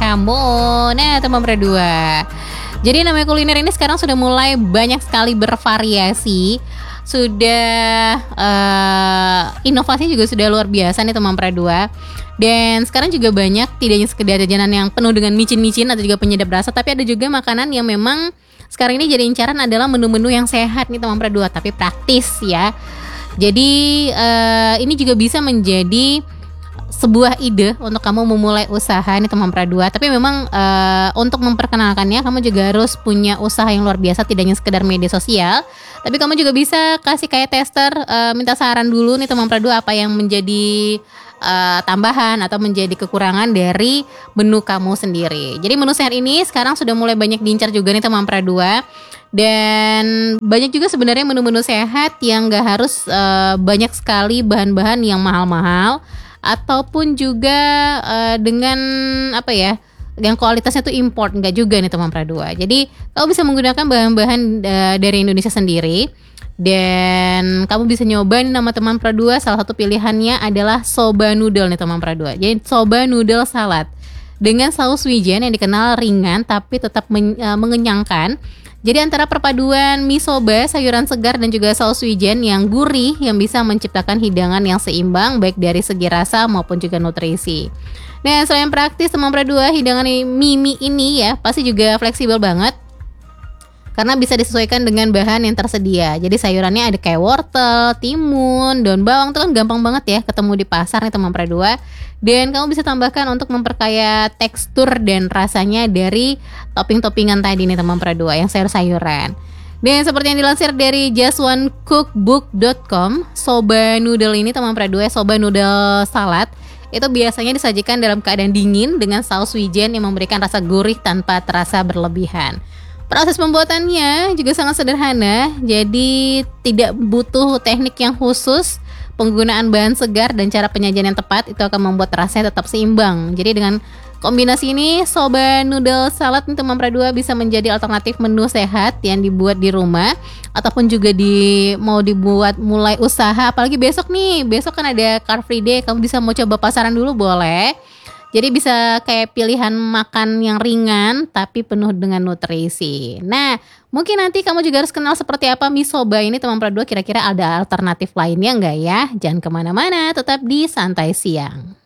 kamu. Nah, teman berdua. Jadi namanya kuliner ini sekarang sudah mulai banyak sekali bervariasi. Sudah inovasinya juga sudah luar biasa nih teman berdua. Dan sekarang juga banyak tidak hanya sekedar jajanan yang penuh dengan micin-micin atau juga penyedap rasa, tapi ada juga makanan yang memang sekarang ini jadi incaran adalah menu-menu yang sehat nih teman berdua, tapi praktis ya. Jadi ini juga bisa menjadi sebuah ide untuk kamu memulai usaha nih teman pradua. Tapi memang untuk memperkenalkannya kamu juga harus punya usaha yang luar biasa, tidak hanya sekedar media sosial. Tapi kamu juga bisa kasih kayak tester, minta saran dulu nih teman pradua apa yang menjadi tambahan atau menjadi kekurangan dari menu kamu sendiri. Jadi menu sehat ini sekarang sudah mulai banyak diincar juga nih teman pradua. Dan banyak juga sebenarnya menu-menu sehat yang gak harus banyak sekali bahan-bahan yang mahal-mahal, ataupun juga dengan apa ya, yang kualitasnya tuh import, enggak juga nih teman pradua. Jadi kamu bisa menggunakan bahan-bahan dari Indonesia sendiri. Dan kamu bisa nyoba nih nama teman pradua, salah satu pilihannya adalah soba noodle nih teman pradua. Jadi soba noodle salad dengan saus wijen yang dikenal ringan tapi tetap mengenyangkan. Jadi antara perpaduan mie soba, sayuran segar dan juga saus wijen yang gurih yang bisa menciptakan hidangan yang seimbang baik dari segi rasa maupun juga nutrisi. Nah, selain praktis teman pradua, hidangan mie ini ya pasti juga fleksibel banget, karena bisa disesuaikan dengan bahan yang tersedia. Jadi sayurannya ada kayak wortel, timun, daun bawang, itu kan gampang banget ya ketemu di pasar nih teman pradua. Dan kamu bisa tambahkan untuk memperkaya tekstur dan rasanya dari topping-toppingan tadi nih teman pradua yang sayur-sayuran. Dan seperti yang dilansir dari justonecookbook.com, soba noodle ini teman pradua, soba noodle salad itu biasanya disajikan dalam keadaan dingin dengan saus wijen yang memberikan rasa gurih tanpa terasa berlebihan. Proses pembuatannya juga sangat sederhana, jadi tidak butuh teknik yang khusus. Penggunaan bahan segar dan cara penyajian yang tepat itu akan membuat rasanya tetap seimbang. Jadi dengan kombinasi ini, soba noodle salad nih teman pradua bisa menjadi alternatif menu sehat yang dibuat di rumah, ataupun juga mau dibuat mulai usaha. Apalagi besok kan ada Car Free Day, kamu bisa mau coba pasaran dulu boleh. Jadi bisa kayak pilihan makan yang ringan tapi penuh dengan nutrisi. Nah, mungkin nanti kamu juga harus kenal seperti apa mie soba ini teman pradua, kira-kira ada alternatif lainnya enggak ya? Jangan kemana-mana, tetap di Santai Siang.